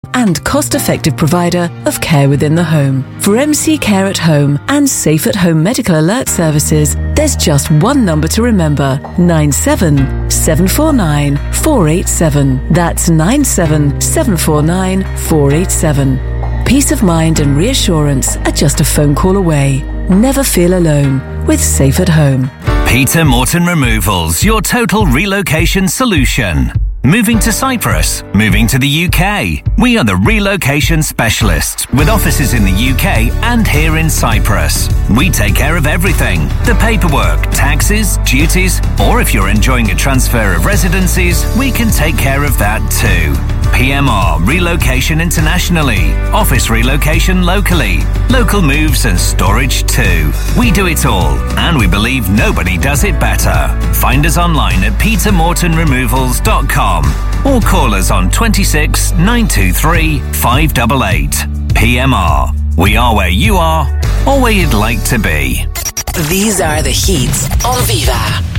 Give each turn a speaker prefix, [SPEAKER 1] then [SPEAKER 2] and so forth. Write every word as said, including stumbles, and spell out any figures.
[SPEAKER 1] and cost-effective provider of care within the home. For M C Care at Home and Safe at Home medical alert services, there's just one number to remember: nine seven seven four nine four eight seven. That's nine seven seven four nine four eight seven. Peace of mind and reassurance are just a phone call away. Never feel alone with Safe at Home.
[SPEAKER 2] Peter Morton Removals, your total relocation solution. Moving to Cyprus, moving to the U K. We are the relocation specialists with offices in the U K and here in Cyprus. We take care of everything: the paperwork, taxes, duties, or if you're enjoying a transfer of residencies, we can take care of that too. P M R Relocation internationally, office relocation locally, local moves and storage too. We do it all, and we believe nobody does it better. Find us online at peter morton removals dot com or call us on twenty-six nine two three five eight eight. P M R. We are where you are, or where you'd like to be.
[SPEAKER 3] These are the hits on Viva.